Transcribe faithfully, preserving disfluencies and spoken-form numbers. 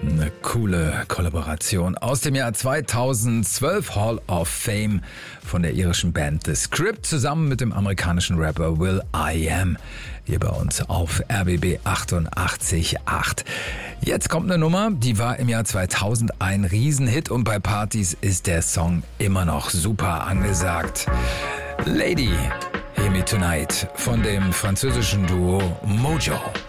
Eine coole Kollaboration aus dem Jahr zweitausendzwölf, Hall of Fame von der irischen Band The Script zusammen mit dem amerikanischen Rapper Will I Am. Hier bei uns auf R B B achtundachtzig Komma acht. Jetzt kommt eine Nummer, die war im Jahr zweitausend ein Riesenhit und bei Partys ist der Song immer noch super angesagt. Lady, Hear Me Tonight von dem französischen Duo Mojo.